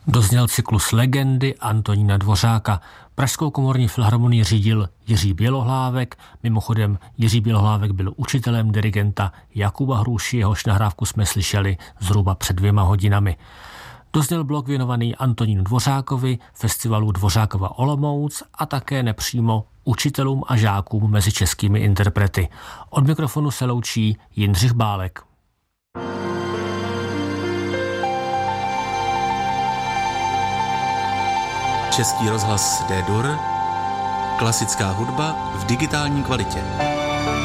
Dozněl cyklus Legendy Antonína Dvořáka. Pražskou komorní filharmonii řídil Jiří Bělohlávek. Mimochodem Jiří Bělohlávek byl učitelem dirigenta Jakuba Hruši, jehož nahrávku jsme slyšeli zhruba před 2 hodinami. Dozněl blok věnovaný Antonínu Dvořákovi, festivalu Dvořákova Olomouc a také nepřímo učitelům a žákům mezi českými interprety. Od mikrofonu se loučí Jindřich Bálek. Český rozhlas D-Dur, klasická hudba v digitální kvalitě.